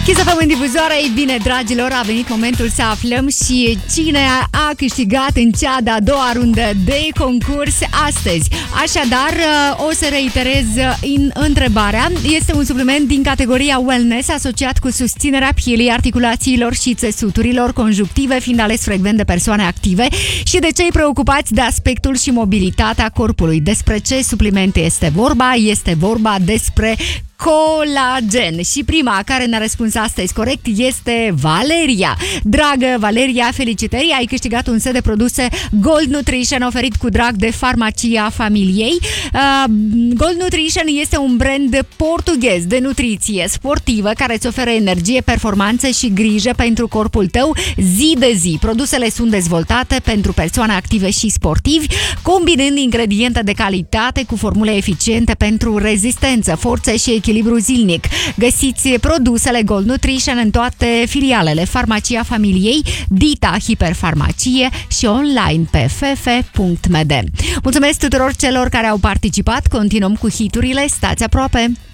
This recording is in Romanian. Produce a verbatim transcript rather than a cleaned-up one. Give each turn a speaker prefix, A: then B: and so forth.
A: Kiss F M în difuzoare. Ei bine, dragilor, a venit momentul să aflăm și cine a câștigat în cea de-a doua rundă de concurs astăzi. Așadar, o să reiterez în întrebarea. Este un supliment din categoria wellness asociat cu susținerea pielii, articulațiilor și țesuturilor conjunctive, fiind ales frecvent de persoane active și de cei preocupați de aspectul și mobilitatea corpului. Despre ce supliment este vorba? Este vorba despre colagen. Și prima care ne-a răspuns astăzi corect este Valeria. Dragă Valeria, felicitări! Ai câștigat un set de produse Gold Nutrition oferit cu drag de Farmacia Familiei. Uh, Gold Nutrition este un brand portughez de nutriție sportivă care îți oferă energie, performanță și grijă pentru corpul tău zi de zi. Produsele sunt dezvoltate pentru persoane active și sportivi, combinând ingrediente de calitate cu formule eficiente pentru rezistență, forță și echilibru zilnic. Găsiți produsele Gold Nutrition în toate filialele Farmacia Familiei, Dita Hiperfarmacie și online pe f f punct m d. Mulțumesc tuturor celor care au participat. Continuăm cu hiturile. Stați aproape!